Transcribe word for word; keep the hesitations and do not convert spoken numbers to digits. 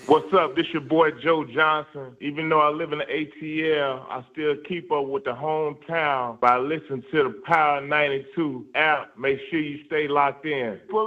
What's up? This your boy Joe Johnson. Even though I live in the A T L, I still keep up with the hometown by listening to the Power ninety-two app. Make sure you stay locked in.